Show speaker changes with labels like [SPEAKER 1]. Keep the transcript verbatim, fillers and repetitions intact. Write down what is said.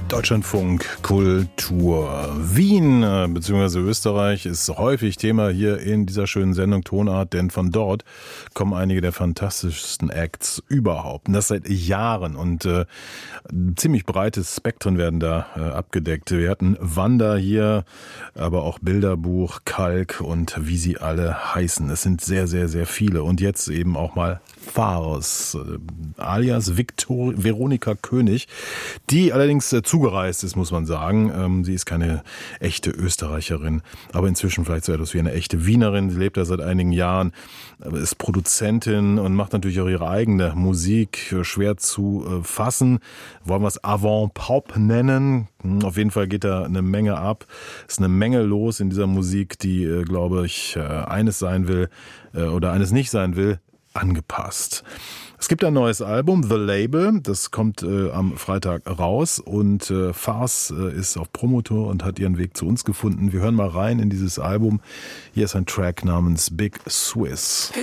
[SPEAKER 1] Deutschlandfunk Kultur. Wien äh, bzw. Österreich ist häufig Thema hier in dieser schönen Sendung Tonart, denn von dort kommen einige der fantastischsten Acts überhaupt. Und das seit Jahren und äh, ziemlich breites Spektren werden da äh, abgedeckt. Wir hatten Wanda hier, aber auch Bilderbuch, Kalk und wie sie alle heißen. Es sind sehr, sehr, sehr viele. Und jetzt eben auch mal Farce, äh, alias Victor- Veronika König, die allerdings äh, zugereist ist, muss man sagen. Ähm, sie ist keine echte Österreicherin, aber inzwischen vielleicht so etwas wie eine echte Wienerin. Sie lebt da seit einigen Jahren, ist Produzentin und macht natürlich auch ihre eigene Musik, schwer zu äh, fassen. Wollen wir es Avant-Pop nennen? Hm, auf jeden Fall geht da eine Menge ab. Es ist eine Menge los in dieser Musik, die, äh, glaube ich, äh, eines sein will äh, oder eines nicht sein will, angepasst. Es gibt ein neues Album, The Label, das kommt äh, am Freitag raus und äh, Farce äh, ist auf Promotour und hat ihren Weg zu uns gefunden. Wir hören mal rein in dieses Album. Hier ist ein Track namens Big Swiss.